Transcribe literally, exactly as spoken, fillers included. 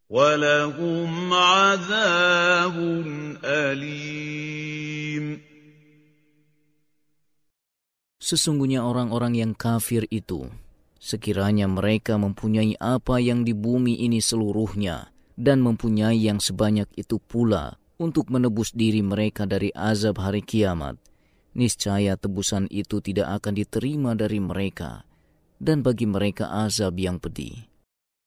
وَلَهُمْ عَذَابٌ أَلِيمٌ. Sesungguhnya orang-orang yang kafir itu, sekiranya mereka mempunyai apa yang di bumi ini seluruhnya, dan mempunyai yang sebanyak itu pula untuk menebus diri mereka dari azab hari kiamat, niscaya tebusan itu tidak akan diterima dari mereka, dan bagi mereka azab yang pedih.